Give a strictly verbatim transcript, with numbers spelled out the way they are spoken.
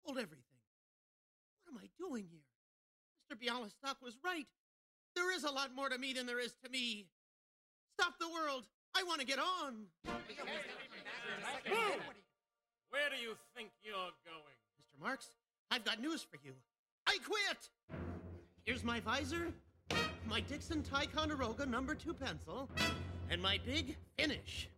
Hold everything. What am I doing here? Mister Bialystok was right. There is a lot more to me than there is to me. Stop the world. I want to get on. Where do you think you're going? Mister Marks, I've got news for you. I quit. Here's my visor, my Dixon Ticonderoga number two pencil, and my big finish.